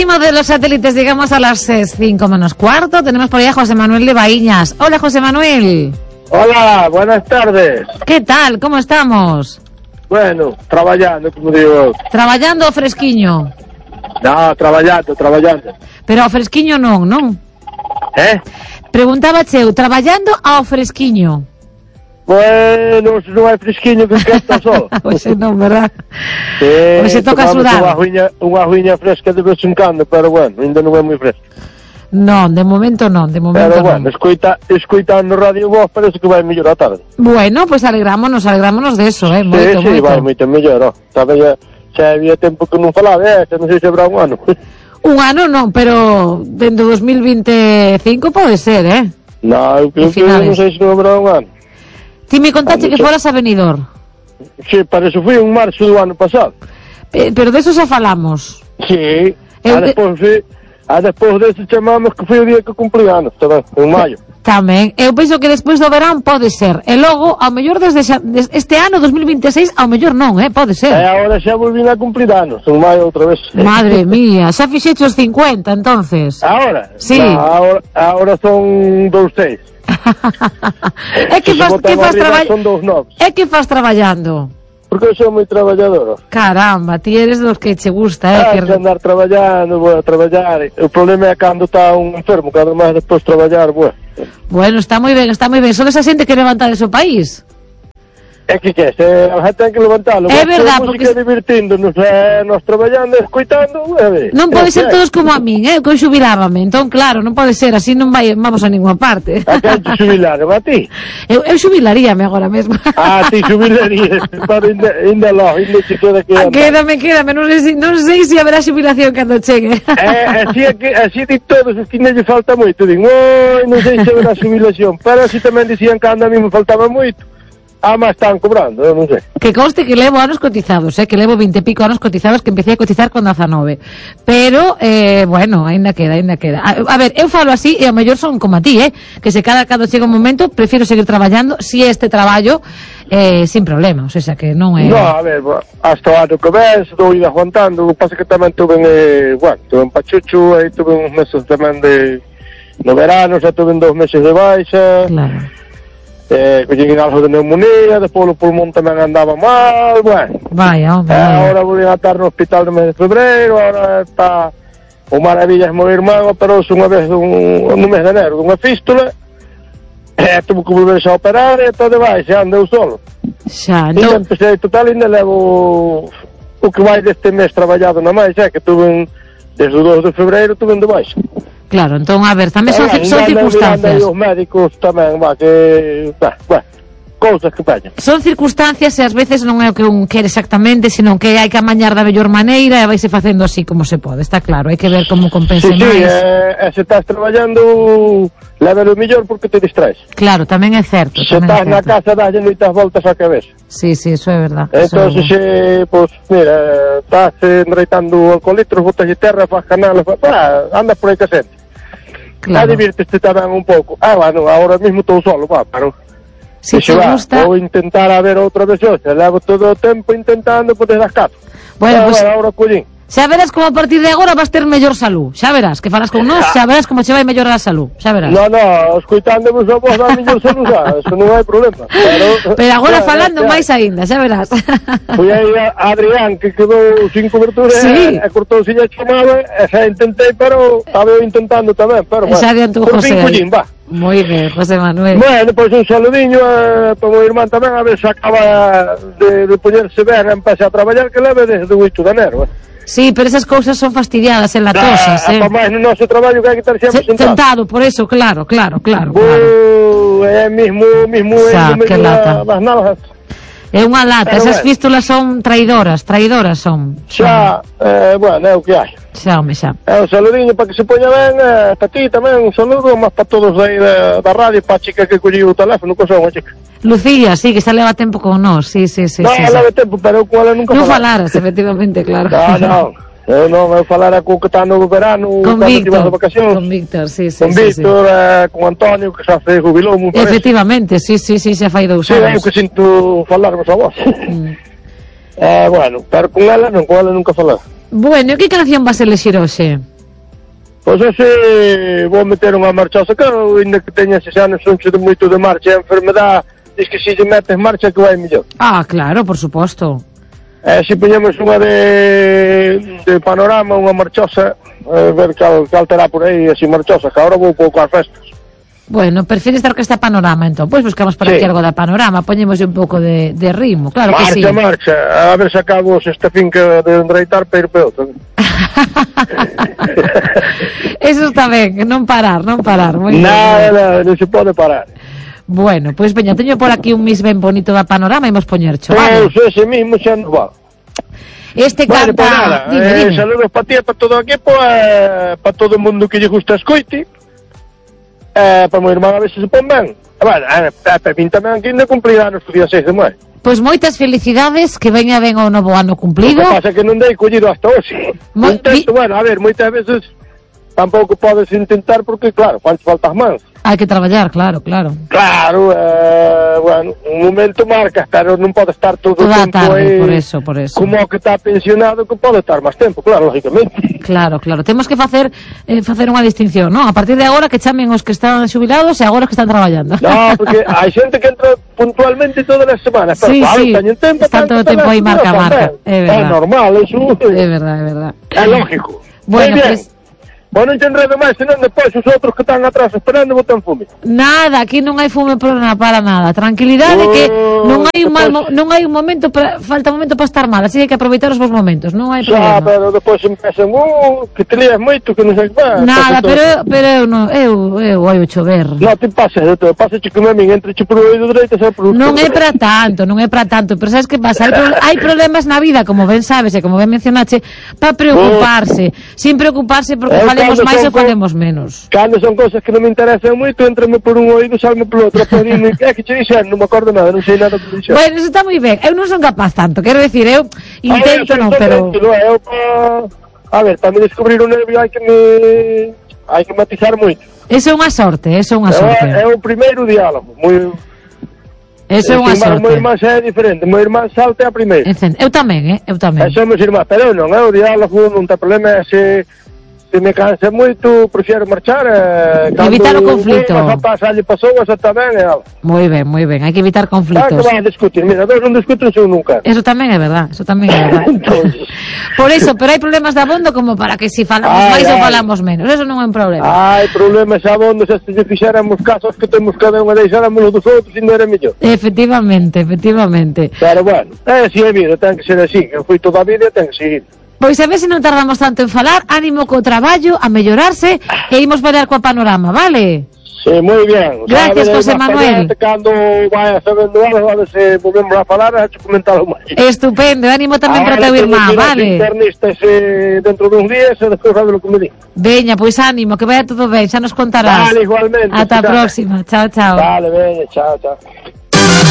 encima de los satélites, llegamos a las 5 menos cuarto. Tenemos por ahí a José Manuel de Baíñas. Hola, José Manuel. Hola, buenas tardes. ¿Qué tal? ¿Cómo estamos? Bueno, traballando, como digo. Traballando o fresquiño? No, traballando. Pero ao fresquiño non? Preguntaba eu, traballando ao fresquiño? Bueno, non é fresquiño que esquenta só. Oxe non, verdad? Sí, Oxe toca sudar. Unha aguinha fresca de vez en cando, pero bueno, ainda non é moi fresca. Non, de momento non. Pero bueno, escoitando Radio Voz parece que vai mellor a tarde. Bueno, pues alegrámonos de eso, moito, sí, vai moito mellor, Sabe, xa había tempo que non falaba, non sei se habrá un ano. Un ano non, pero dentro do 2025 pode ser, Non, eu creo que non sei se non habrá un ano. Ti me contaste que foras a Benidorm. Sí, para eso foi en marzo do ano pasado. Pero de eso xa falamos. Sí, despois dese chamamos que foi o día que cumprí anos, tamén, en maio. Tamén, eu penso que despois do verán pode ser. E logo, ao mellor desde este ano 2026, ao mellor non, pode ser. E agora xa volvín a cumplir anos, en maio outra vez. Madre mía, xa fixeche os 50, entonces. Agora? Sí. No, agora son 2,6. que fas traballando? Porque eu sou moi traballador. Caramba, ti eres dos que che gusta, que andar traballando, vou a traballar. O problema é cando está un enfermo, cando máis despois traballar, Bueno, está moi ben. Son esa xente que levanta ese país. É que a gente ten que levantalo. É verdad, porque divertíndonos, nos traballando, escoitando, non pode ser todos como a min, que eu xubilábame. Entón, claro, non pode ser, así non vamos a ninguna parte. A quen te xubilaron, a ti? Eu xubilaríame agora mesmo. Ti xubilarías, ainda se queda que andar. Quédame, non sei se haberá xubilación cando chegue. Así de todos, es que non lle falta moito, non sei se haberá xubilación, pero así tamén dicían que a mí me faltaba moito. Mas están cobrando, eu non sei. Que conste que levo anos cotizados, que levo 20 e pico anos cotizados, que empecé a cotizar con 19. Pero, bueno, ainda queda. A ver, eu falo así, e ao mellor son como a ti, que se cando chega un momento, prefiro seguir traballando, si este traballo, sin problema, o sea, que non é... No, a ver, hasta o ano que ves, estou ido aguantando, o que pasa que tamén tuve en Pachucho, aí tuve uns meses tamén no verano, xa tuve 2 meses de baixa... Claro. Que llegué algo de neumonía, despois o pulmón tamén andaba mal, Vaya, hombre. Ahora volví a estar no hospital no mes de febreiro, ahora está o maravillas meu irmán, operouse unha vez no mes de enero, dunha fístula, tuvo que volverse a operar, e todo vai, xa andeu solo. Xa, non... E empecé, total, ainda levo o que vai deste mes traballado na máis, que tuve desde o 2 de febreiro, tuve de baixo. Claro, entón, a ver, tamén son circunstancias. Os médicos tamén, cousas que pañan. Son circunstancias e ás veces non é o que un quere exactamente, sino que hai que amañar da mellor maneira e vaise facendo así como se pode, está claro, hai que ver como compense máis. Se estás traballando, leva o mellor porque te distraes. Claro, tamén é certo. Se estás na casa, dalle moitas voltas á cabeza. Sí, eso é verdad. Entón, mira, estás enreitando alcoholitros, botas de terra, faz canales, andas por aí que sente. Claro. Divirteste tamén un pouco. Bueno, ahora mismo estou solo, pero... Si te gusta... Vou intentar a ver outra vez, levo todo o tempo intentando poder das casas. Bueno, pues... Ahora collín. Xa verás como a partir de agora vas ter mellor salud. Xa verás, que falas con nós, xa verás como che vai mellorar a salud. Xa verás. No, escoitándovos a vos da mellor salud, eso non hai problema. Pero agora falando máis aínda, xa verás. Foi aí a Adrián, que quedou sin cobertura, e cortou sin a chamada, e xa intentei, pero estaba intentando tamén, pero xa adiantou José. Collín, moi ben, José Manuel. Bueno, pois un saludiño para o meu irmán tamén, a ver se acaba de poñerse ben, empece a traballar, que leve desde o 8 de enero, Sí, pero esas cousas son fastidiadas, enlatosas, Para máis no noso traballo que hai que estar sempre sentado, por eso, claro. É mismo que lata. Das nalgas. É unha lata, esas fístulas son traidoras son. Xa, bueno, é o que hai. Xa, home, xa. Un saludiño para que se poña ben, para ti tamén, un saludo, máis para todos aí da radio, para a chica que colliu o teléfono, que son unha chica. Lucía, sí, que xa leva tempo con nós, sí. Non, leva tempo, pero con ela nunca non falaras, efectivamente, claro. Non, eu falara co que está no verano, con Víctor, con Víctor, sí. Con Víctor, con Antonio, que xa se jubilou, moi parece. Efectivamente, sí, xa fai 2 anos. Sí, é o que sinto falarvos a vos. Bueno, pero con ela nunca falar. Bueno, que canción vas a elexir hoxe? Pois ese vou meter unha marchosa que ainda que teña 6 anos son de moito de marcha e a enfermedade diz que se lle metes marcha que vai mellor. Ah, claro, por suposto. Se poñemos unha de panorama, unha marchosa, a ver cal terá por aí así marchosa, que agora vou pouco ás festas. Bueno, prefires dar que está panorama, entón. Pois buscamos por aquí algo da panorama, poñemos un pouco de ritmo, claro que sí. Marcha, a ver se acabo esta finca de endereitar para ir para outra. Eso está ben, non parar. Nada, non se pode parar. Bueno, pois veña, teño por aquí un mis ben bonito da panorama e imos poñercho, vale? Pois ese mismo xa nos va. Este canta... Pues nada, dime. Saludos para ti e para todo o equipo, para todo o mundo que lle gusta escoite, para o meu irmán a ver se pon ben. Bueno, para min tamén aquí ainda cumplir anos o día 6 de maio. Pois moitas felicidades, que veña ben o novo ano cumplido. O que pasa é que non dei collido hasta hoxe. Bueno, a ver, moitas veces tampouco podes intentar porque, claro, quantas faltas mans. Hai que traballar, claro. Claro, bueno, un momento marca, pero non pode estar todo o tempo tarde, por eso. Como o que está pensionado, que pode estar máis tempo, claro, lógicamente. Claro, temos que facer unha distinción, non? A partir de agora que chamen os que están xubilados e agora os que están traballando. No, porque hai xente que entra puntualmente todas as semanas, pero claro, teñen tempo, está todo o tempo aí marca. É normal, eso. É verdade. É lógico. Bueno, pues... Bueno, non te enredo máis, senón depois os outros que están atrás esperando botan fume. Nada, aquí non hai fume para nada. Tranquilidade que non hai un momento, falta un momento para estar mal, así que aproveitar os vos momentos, non hai problema. Pero depois empezan, que te lías moito, que non sei que. Nada, pero eu oi chover. Non te pases, que a min entre por o oído dereito e por o Non é para tanto, pero sabes que pasa? Hai problemas na vida, como ben sabes e como ben mencionaste, para preocuparse, sin preocuparse porque falemos máis ou falemos menos. Cando son cosas que non me interesan moito, entrame por un oído e salme polo outro. É que che dixen, non me acordo nada, non sei nada que dixen. Bueno, eso está moi ben. Eu non son capaz tanto, quero decir, eu intento non, pero... A ver, tamén descubrir o nervio hai que matizar moito. Eso é unha sorte. É o primeiro diálogo, moi... Eso é unha sorte. O meu irmán xa é diferente, o meu irmán salta a primeira. Eu tamén. Somos irmán, pero non, o diálogo non ten problema, se me cansa moito, prefiro marchar. Evitar o conflito. Salle pasou, eso tamén é algo. Moi ben, hai que evitar conflitos. Que vai a discutir, mira, dos non discuten son nunca. Eso tamén é verdad. Entonces... Por eso, pero hai problemas de abondo como para que si falamos máis ou falamos menos, eso non é un problema. Hai problemas de abondo, se lle fixéramos casos que temos cada unha deixáramos dos outros e non era mellor. Efectivamente. Pero bueno, así é vida, ten que ser así, que foi toda a vida, ten que seguir. Pois a ver se non tardamos tanto en falar, ánimo co traballo, a mellorarse, e imos parar coa panorama, vale? Sí, moi ben. Gracias, José Manuel. Cando vai sabendo algo, a ver se volvemos a falar, a comentalo máis. Estupendo, ánimo tamén para o teu irmán, vale? Internistas dentro dun días, e despois sabe lo que me di. Veña, pois ánimo, que vaya todo ben, xa nos contarás. Vale, igualmente. Ata a próxima, chao. Vale, veña, chao.